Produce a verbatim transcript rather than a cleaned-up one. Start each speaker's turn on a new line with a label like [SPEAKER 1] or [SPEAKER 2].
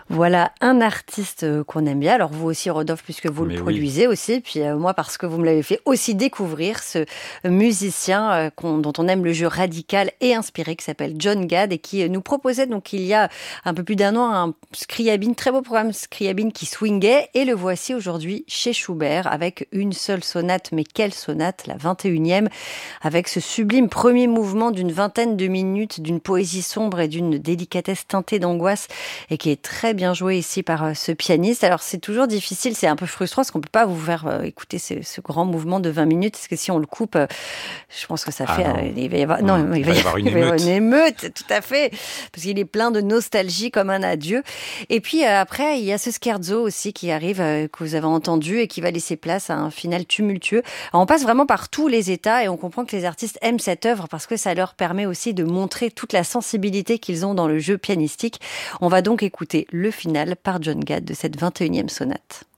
[SPEAKER 1] Voilà un artiste qu'on aime bien. Alors vous aussi, Rodolphe, puisque vous
[SPEAKER 2] Mais
[SPEAKER 1] le
[SPEAKER 2] oui.
[SPEAKER 1] produisez aussi. Puis euh, moi, parce que vous me l'avez fait aussi découvrir, ce musicien euh, qu'on- dont on aime le jeu radical et inspiré, qui s'appelle John Gad et qui euh, nous proposait donc il y a un peu plus d'un an un Scriabine, très beau programme Scriabine qui swingait. Et le voici aujourd'hui chez Schubert avec une seule sonate. Mais quelle sonate, la vingt et unième, avec ce sublime premier mouvement d'une vingtaine de minutes, d'une poésie sombre et d'une délicatesse teintée d'angoisse et qui est très bien joué ici par euh, ce pianiste. Alors c'est toujours difficile, c'est un peu frustrant parce qu'on peut pas vous faire euh, écouter ce, ce grand mouvement de vingt minutes parce que si on le coupe, euh, je pense que ça
[SPEAKER 2] Ah
[SPEAKER 1] fait...
[SPEAKER 2] non.
[SPEAKER 1] euh, il va y avoir, non,
[SPEAKER 2] Mmh.
[SPEAKER 1] il
[SPEAKER 2] Il
[SPEAKER 1] va
[SPEAKER 2] va
[SPEAKER 1] y,
[SPEAKER 2] y avoir une
[SPEAKER 1] il va y avoir
[SPEAKER 2] émeute.
[SPEAKER 1] une émeute, tout à fait, parce qu'il est plein de nostalgie comme un adieu. Et puis euh, après, il y a ce scherzo aussi qui arrive, euh, que vous avez entendu et qui va laisser place à un final tumultueux. Alors, on passe vraiment par tous les états et on comprend que les artistes aiment cette œuvre parce que ça leur permet aussi de montrer toute la sensibilité qu'ils ont dans le jeu pianistique. On va donc écouter le final par John Gad de cette vingt et unième sonate.